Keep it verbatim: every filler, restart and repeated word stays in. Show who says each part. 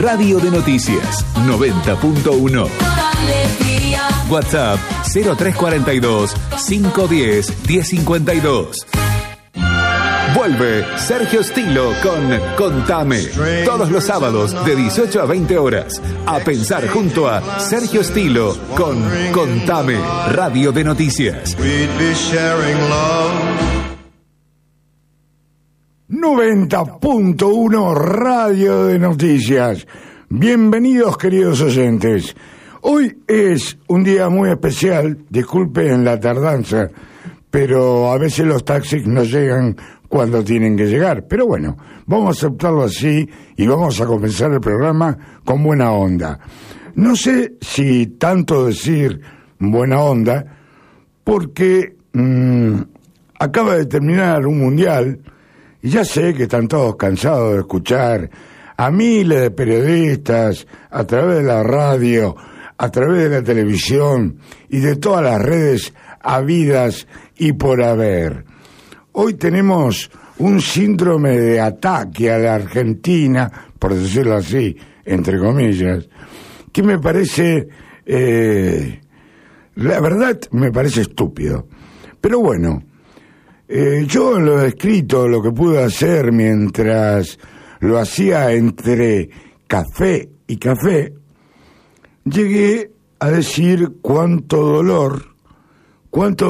Speaker 1: Radio de Noticias noventa punto uno. WhatsApp cero tres cuarenta y dos, cinco diez, diez cincuenta y dos. Vuelve Sergio Stilo con Contame. Todos los sábados de dieciocho a veinte horas. A pensar junto a Sergio Stilo con Contame, Radio de Noticias.
Speaker 2: noventa punto uno Radio de Noticias. Bienvenidos, queridos oyentes. Hoy es un día muy especial. Disculpen la tardanza, pero a veces los taxis no llegan cuando tienen que llegar. Pero bueno, vamos a aceptarlo así y vamos a comenzar el programa con buena onda. No sé si tanto decir buena onda, porque mmm, acaba de terminar un mundial y ya sé que están todos cansados de escuchar a miles de periodistas a través de la radio, a través de la televisión y de todas las redes habidas y por haber. Hoy tenemos un síndrome de ataque a la Argentina, por decirlo así, entre comillas, que me parece, eh, la verdad, me parece estúpido. Pero bueno, eh, yo lo he escrito, lo que pude hacer mientras lo hacía entre café y café, llegué a decir cuánto dolor, cuánto